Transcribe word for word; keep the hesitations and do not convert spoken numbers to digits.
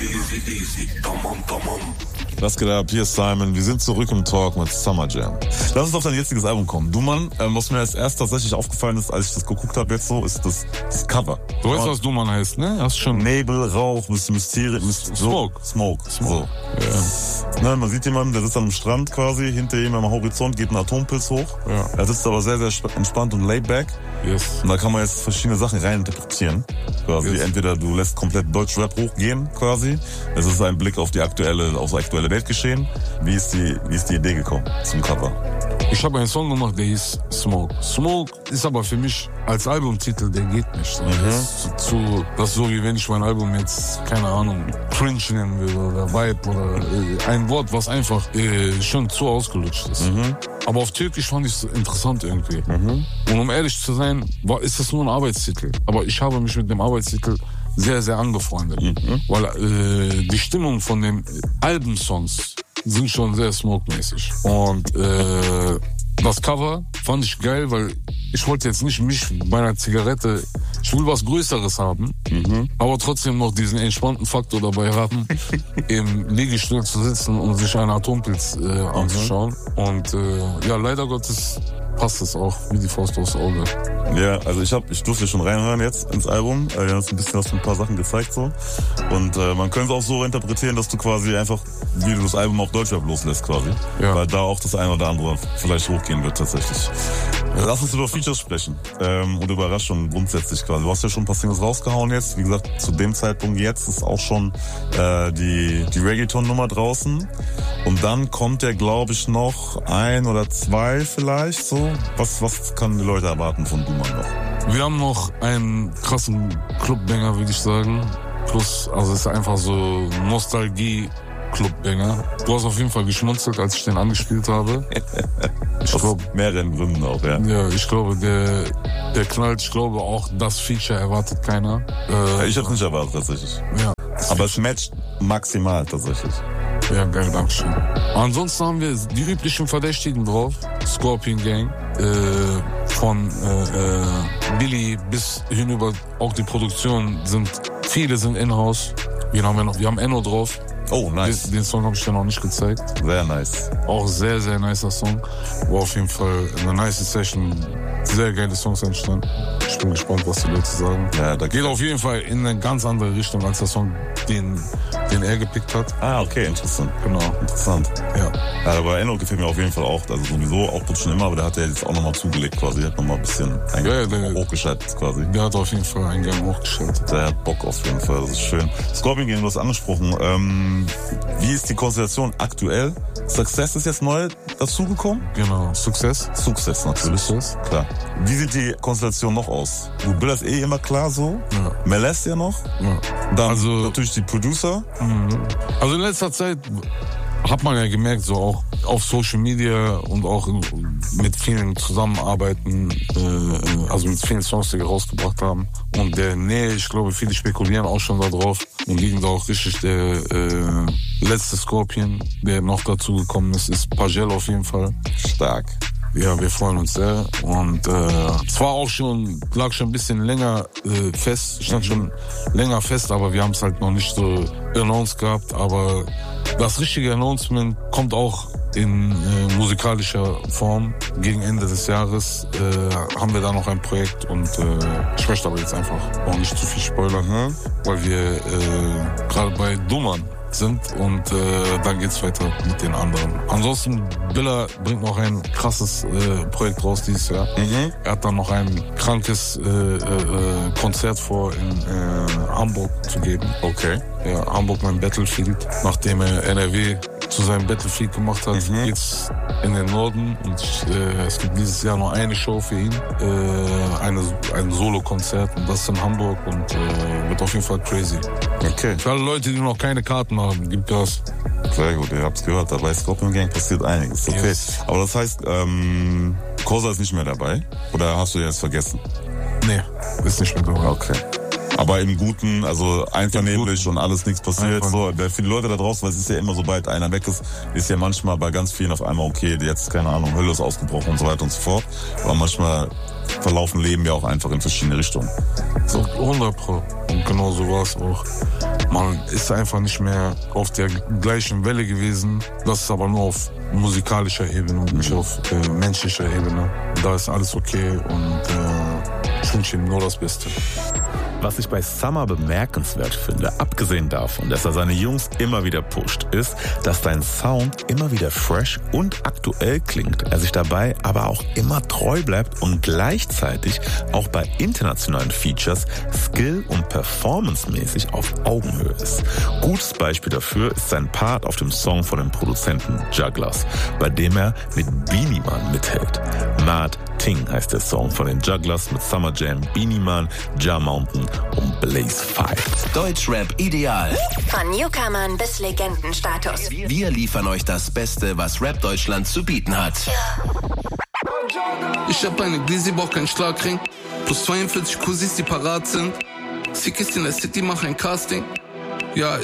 Was geht ab? Hier ist Simon. Wir sind zurück im Talk mit Summer Jam. Lass uns auf dein jetziges Album kommen. Du Mann, ähm, was mir als erst tatsächlich aufgefallen ist, als ich das geguckt habe jetzt so, ist das, das Cover. Du weißt, was Du Mann heißt, ne? Hast schon Nebel, Rauch, bisschen Mysterien. So, Smoke. Smoke. Smoke. So. Ja. Ne, man sieht jemanden, der sitzt am Strand quasi, hinter ihm am Horizont geht ein Atompilz hoch. Ja. Er sitzt aber sehr, sehr entspannt und laid back. Yes. Und da kann man jetzt verschiedene Sachen reininterpretieren. Quasi. Yes. Entweder du lässt komplett Deutschrap hochgehen, quasi. Es ist ein Blick auf die aktuelle, auf das aktuelle Weltgeschehen. Wie ist die, wie ist die Idee gekommen zum Cover? Ich habe einen Song gemacht, der hieß Smoke. Smoke ist aber für mich als Albumtitel, der geht nicht. Mhm. Das ist zu, das ist so wie wenn ich mein Album jetzt, keine Ahnung, Cringe nennen will oder Vibe oder äh, ein Wort, was einfach äh, schon zu ausgelutscht ist. Mhm. Aber auf Türkisch fand ich es interessant irgendwie. Mhm. Und um ehrlich zu sein, war, ist das nur ein Arbeitstitel. Aber ich habe mich mit dem Arbeitstitel sehr, sehr angefreundet. Mhm. Weil äh, die Stimmung von den Albumsongs sind schon sehr smoke-mäßig. Und äh, das Cover fand ich geil, weil ich wollte jetzt nicht mich bei einer Zigarette, ich will was Größeres haben, mhm. aber trotzdem noch diesen entspannten Faktor dabei haben, im Liegestuhl zu sitzen und sich einen Atompilz äh, anzuschauen. Mhm. Und äh, ja, leider Gottes passt es auch wie die Faust aufs Auge. Ja, also ich hab, ich durfte schon reinhören jetzt ins Album. Wir haben uns ein bisschen was von ein paar Sachen gezeigt so. Und äh, man könnte es auch so interpretieren, dass du quasi einfach, wie du das Album auf Deutschrap loslässt quasi. Ja. Weil da auch das eine oder andere vielleicht hochgehen wird tatsächlich. Lass uns über Features sprechen. Ähm, und Überraschungen grundsätzlich quasi. Du hast ja schon ein paar Singles rausgehauen jetzt. Wie gesagt, zu dem Zeitpunkt jetzt ist auch schon äh, die, die Reggaeton-Nummer draußen. Und dann kommt ja, glaube ich, noch ein oder zwei vielleicht so. Was, was können die Leute erwarten von Du Mann noch? Wir haben noch einen krassen Clubbanger, würde ich sagen. Plus, also es ist einfach so Nostalgie Clubbanger. Du hast auf jeden Fall geschmunzelt, als ich den angespielt habe. Ich glaube, mehreren Gründen auch, ja. Ja, ich glaube, der, der knallt. Ich glaube auch, das Feature erwartet keiner. Äh, ich hab's nicht erwartet, tatsächlich. Ja. Aber es matcht maximal, tatsächlich. Ja, geil, dankeschön. Ansonsten haben wir die üblichen Verdächtigen drauf. Scorpion Gang. Äh, von äh, äh, Billy bis hinüber, auch die Produktion sind, viele sind in-house. Wir haben ja noch, wir haben Enno drauf. Oh, nice. Den, den Song habe ich dir noch nicht gezeigt. Sehr nice. Auch sehr, sehr nicer Song. War auf jeden Fall eine nice Session. Sehr geile Songs entstanden. Ich bin gespannt, was die Leute sagen. Ja, da geht auf jeden Fall in eine ganz andere Richtung als der Song, den, den er gepickt hat. Ah, okay, interessant. Genau. Interessant. Ja. Ja, aber Enno gefällt mir auf jeden Fall auch. Also sowieso auch schon immer, aber der hat ja jetzt auch nochmal zugelegt quasi. Der hat nochmal ein bisschen ja, ja, der, hochgeschaltet quasi. Der hat auf jeden Fall einen Gang hochgeschaltet. Der hat Bock auf jeden Fall, das ist schön. Scorpion Gang, du hast angesprochen. Ähm, wie ist die Konstellation aktuell? Success ist jetzt neu dazugekommen? Genau, Success. Success natürlich. Success. Klar. Wie sieht die Konstellation noch aus? Du bildest eh immer klar so. Ja. Melest ja noch. Ja. Dann also, natürlich die Producer. Also in letzter Zeit hat man ja gemerkt, so auch auf Social Media und auch mit vielen Zusammenarbeiten, äh, also mit vielen Songs, die wir rausgebracht haben. Und der Nähe, ich glaube, viele spekulieren auch schon da drauf und liegen da auch richtig. Der äh, letzte Scorpion, der noch dazu gekommen ist, ist Pagel auf jeden Fall. Stark. Ja, wir freuen uns sehr. Und äh, es war auch schon, lag schon ein bisschen länger äh, fest, stand schon länger fest, aber wir haben es halt noch nicht so announced gehabt. Aber das richtige Announcement kommt auch in äh, musikalischer Form. Gegen Ende des Jahres äh, haben wir da noch ein Projekt und äh, ich möchte aber jetzt einfach auch nicht zu viel spoilern, mhm. weil wir äh, gerade bei Du Mann sind und äh, dann geht's weiter mit den anderen. Ansonsten, Billa bringt noch ein krasses äh, Projekt raus dieses Jahr. Mhm. Er hat dann noch ein krankes äh, äh, Konzert vor in äh, Hamburg zu geben. Okay. Ja, Hamburg mein Battlefield. Nachdem er N R W zu seinem Battlefield gemacht hat, mhm. geht's in den Norden und äh, es gibt dieses Jahr nur eine Show für ihn, äh, eine, ein Solo-Konzert und das ist in Hamburg und äh, wird auf jeden Fall crazy. Okay. Für alle Leute, die noch keine Karten haben, gibt das. Sehr gut, ihr habt's gehört, dabei Scorpion Gang passiert einiges. Okay. Yes. Aber das heißt, ähm, Kosa ist nicht mehr dabei? Oder hast du jetzt vergessen? Nee, ist nicht mehr dabei. Okay. Aber im Guten, also einvernehmlich und alles nichts passiert. So, für die Leute da draußen, weil es ist ja immer, sobald einer weg ist, ist ja manchmal bei ganz vielen auf einmal okay, jetzt, keine Ahnung, Hölle ist ausgebrochen und so weiter und so fort. Aber manchmal verlaufen Leben ja auch einfach in verschiedene Richtungen. So hundert Pro. Und genau so war es auch. Man ist einfach nicht mehr auf der gleichen Welle gewesen. Das ist aber nur auf musikalischer Ebene und nicht auf äh, menschlicher Ebene. Da ist alles okay und äh, ich wünsche ihm nur das Beste. Was ich bei Summer bemerkenswert finde, abgesehen davon, dass er seine Jungs immer wieder pusht, ist, dass sein Sound immer wieder fresh und aktuell klingt, er sich dabei aber auch immer treu bleibt und gleichzeitig auch bei internationalen Features skill- und performancemäßig auf Augenhöhe ist. Gutes Beispiel dafür ist sein Part auf dem Song von dem Produzenten Jugglers, bei dem er mit Beenie Man mithält. Mad Ting heißt der Song von den Jugglers mit Summer Jam, Beenie Man, Ja Mountain und Blaze five. Deutschrap ideal. Von Newcomern bis Legendenstatus. Wir liefern euch das Beste, was Rap Deutschland zu bieten hat. Ich hab eine Glizzy, brauch keinen Schlagring. Plus zweiundvierzig Cousins, die parat sind. Sick ist in der City, mach ein Casting. Ja,